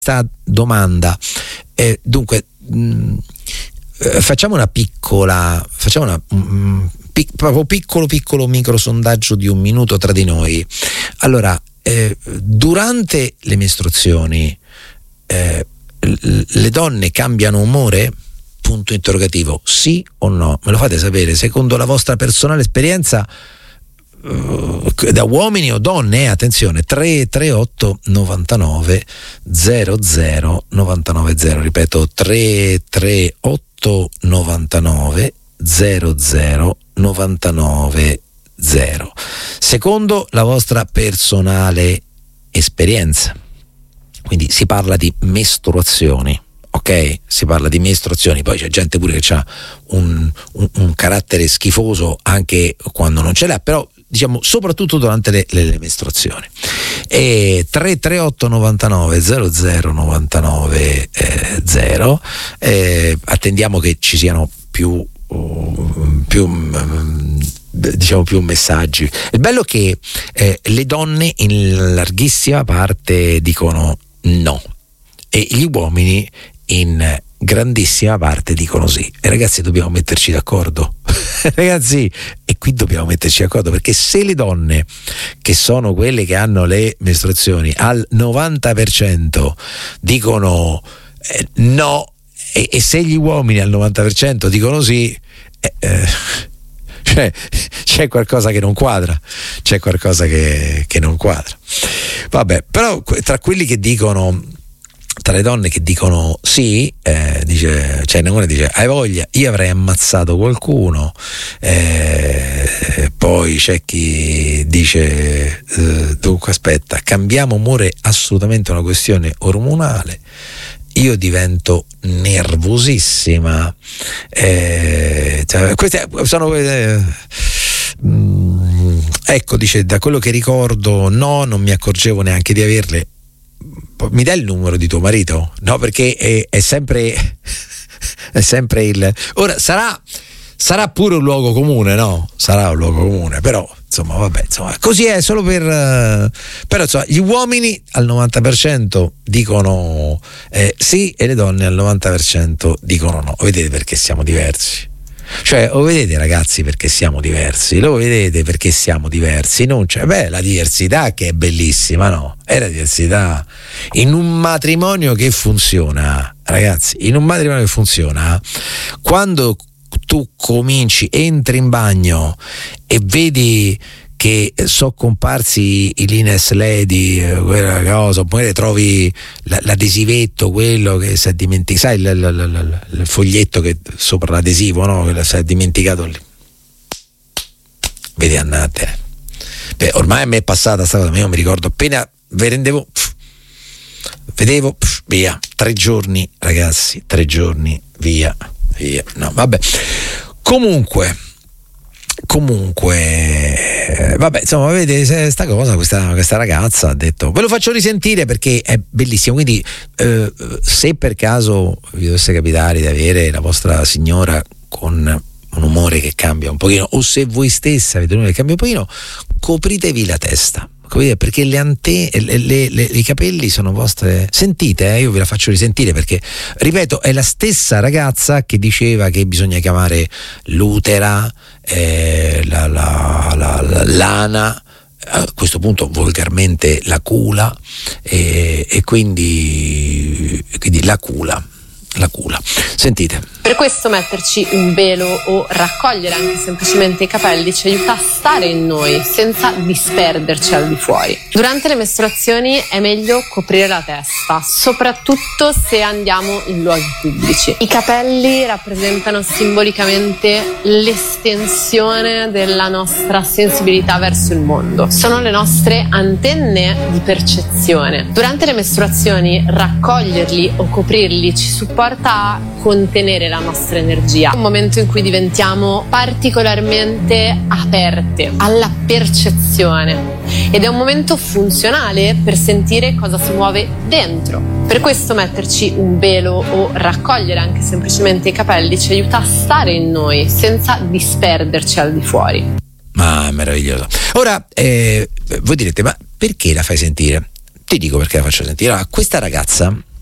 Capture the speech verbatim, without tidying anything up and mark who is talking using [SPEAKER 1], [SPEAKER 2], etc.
[SPEAKER 1] questa domanda. Eh, dunque, mh, facciamo una piccola, facciamo una mh, pic, proprio piccolo piccolo micro sondaggio di un minuto tra di noi. Allora, eh, durante le mestruazioni eh, le donne cambiano umore? Punto interrogativo. Sì o no? Me lo fate sapere secondo la vostra personale esperienza, uh, da uomini o donne, eh? Attenzione, tre tre otto novantanove zero zero novantanove zero, ripeto tre tre otto novantanove zero zero novantanove zero, secondo la vostra personale esperienza. Quindi si parla di mestruazioni, ok? Si parla di mestruazioni, poi c'è gente pure che ha un, un, un carattere schifoso anche quando non ce l'ha, però diciamo soprattutto durante le, le, le mestruazioni. E tre tre otto novantanove zero zero novantanove zero, eh, attendiamo che ci siano più uh, più um, diciamo più messaggi. Il bello è che eh, le donne in larghissima parte dicono no e gli uomini in grandissima parte dicono sì. E ragazzi, dobbiamo metterci d'accordo. Ragazzi, e qui dobbiamo metterci d'accordo, perché se le donne, che sono quelle che hanno le mestruazioni, al novanta per cento dicono eh, no, e, e se gli uomini al novanta per cento dicono sì, eh, eh, cioè c'è qualcosa che non quadra, c'è qualcosa che, che non quadra. Vabbè, però tra quelli che dicono, tra le donne che dicono sì, eh, dice, cioè una dice hai voglia, io avrei ammazzato qualcuno, eh, poi c'è chi dice eh, dunque aspetta, cambiamo umore, assolutamente una questione ormonale, io divento nervosissima, eh, cioè, queste sono eh, mh, ecco, dice da quello che ricordo no, non mi accorgevo neanche di averle. Mi dai il numero di tuo marito? No, perché è, è sempre è sempre il ora sarà sarà pure un luogo comune, no? Sarà un luogo comune, però insomma vabbè, insomma così è, solo per uh, però insomma gli uomini al novanta per cento dicono eh, sì e le donne al novanta per cento dicono no. Vedete perché siamo diversi? Cioè, lo vedete ragazzi perché siamo diversi? Lo vedete perché siamo diversi? Non c'è, beh, la diversità che è bellissima, no? È la diversità. In un matrimonio che funziona, ragazzi, in un matrimonio che funziona, quando tu cominci, entri in bagno e vedi che sono comparsi i Lines Lady, quella cosa, oppure trovi l'adesivetto, quello che si è dimenticato, sai, il, il, il, il foglietto che sopra l'adesivo, no? Che si è dimenticato lì. Vedi, andate. Beh, ormai a me è passata sta cosa, io mi ricordo appena vi rendevo, pff, vedevo, pff, via, tre giorni, ragazzi, tre giorni, via, via. No, vabbè. Comunque. Comunque, vabbè, insomma, vedete sta cosa, questa, questa ragazza ha detto, ve lo faccio risentire perché è bellissimo. Quindi, eh, se per caso vi dovesse capitare di avere la vostra signora con un umore che cambia un pochino, o se voi stessa avete un umore che cambia un pochino, copritevi la testa. Perché le ante, le, le, le, i capelli sono vostre. Sentite, eh, io ve la faccio risentire perché, ripeto, è la stessa ragazza che diceva che bisogna chiamare l'utera, eh, la, la, la, la lana, a questo punto volgarmente la cula, eh, e quindi, quindi la cula. La cula. Sentite.
[SPEAKER 2] Per questo metterci un velo o raccogliere anche semplicemente i capelli ci aiuta a stare in noi senza disperderci al di fuori. Durante le mestruazioni è meglio coprire la testa, soprattutto se andiamo in luoghi pubblici. I capelli rappresentano simbolicamente l'estensione della nostra sensibilità verso il mondo. Sono le nostre antenne di percezione. Durante le mestruazioni raccoglierli o coprirli ci supporta a contenere la nostra energia. È un momento in cui diventiamo particolarmente aperte alla percezione ed è un momento funzionale per sentire cosa si muove dentro. Per questo metterci un velo o raccogliere anche semplicemente i capelli ci aiuta a stare in noi senza disperderci al di fuori.
[SPEAKER 1] Ma meraviglioso. Ora, eh, voi direte, ma perché la fai sentire? Ti dico perché la faccio sentire. Allora, questa ragazza